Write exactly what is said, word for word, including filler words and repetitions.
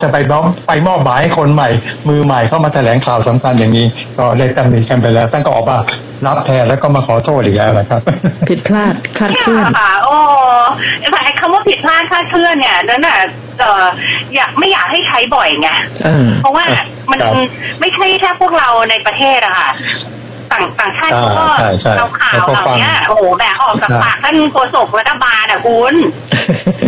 จะไปมอบไปมอบหมายให้คนใหม่มือใหม่เข้ามาแถลงข่าวสำคัญอย่างนี้ก็ได้ตำหนิกันไปแล้วท่านก็ออกมารับแทนแล้วก็มาขอโทษอีกแล้วนะครับผิดพลาดคลาดเคลื่อนค่ะโอ้ไอ้คำว่าผิดพลาดคลาดเคลื่อนเนี่ยนั่นน่ะเอออยากไม่อยากให้ใช้บ่อยไงเพราะว่ามันไม่ใช่แค่พวกเราในประเทศอะค่ะต่างต่างชาติเขาก็เราข่าวเหล่านี้โอ้โหแบบออกจากปากท่านโฆษกรัฐบาลอะคุณ